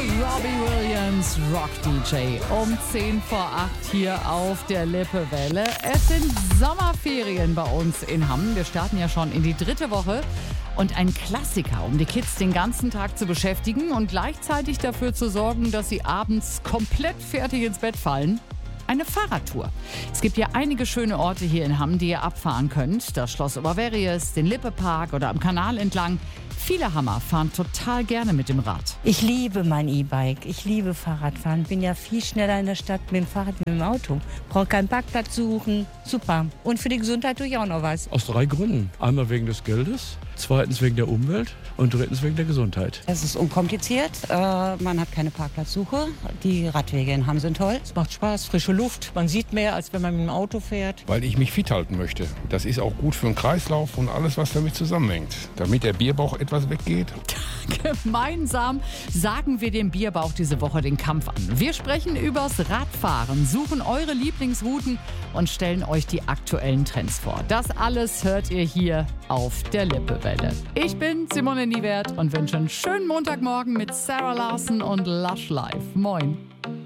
Robbie Williams, Rock DJ. Um 10 vor 8 hier auf der Lippewelle. Es sind Sommerferien bei uns in Hamm. Wir starten ja schon in die 3. Woche. Und ein Klassiker, um die Kids den ganzen Tag zu beschäftigen und gleichzeitig dafür zu sorgen, dass sie abends komplett fertig ins Bett fallen. Eine Fahrradtour. Es gibt ja einige schöne Orte hier in Hamm, die ihr abfahren könnt. Das Schloss Oberverries, den Lippepark oder am Kanal entlang. Viele Hammer fahren total gerne mit dem Rad. Ich liebe mein E-Bike. Ich liebe Fahrradfahren. Bin ja viel schneller in der Stadt mit dem Fahrrad wie mit dem Auto. Brauche keinen Parkplatz suchen. Super. Und für die Gesundheit tue ich auch noch was. Aus 3 Gründen. Einmal wegen des Geldes, zweitens wegen der Umwelt und drittens wegen der Gesundheit. Es ist unkompliziert. Man hat keine Parkplatzsuche. Die Radwege in Hamm sind toll. Es macht Spaß, frische Luft. Man sieht mehr, als wenn man mit dem Auto fährt. Weil ich mich fit halten möchte. Das ist auch gut für den Kreislauf und alles, was damit zusammenhängt. Damit der Bierbauch etwas weggeht. Gemeinsam sagen wir dem Bierbauch diese Woche den Kampf an. Wir sprechen übers Radfahren, suchen eure Lieblingsrouten und stellen euch die aktuellen Trends vor. Das alles hört ihr hier auf der Lippewelle. Ich bin Simone Niewert und wünsche einen schönen Montagmorgen mit Sarah Larson und Lush Life. Moin.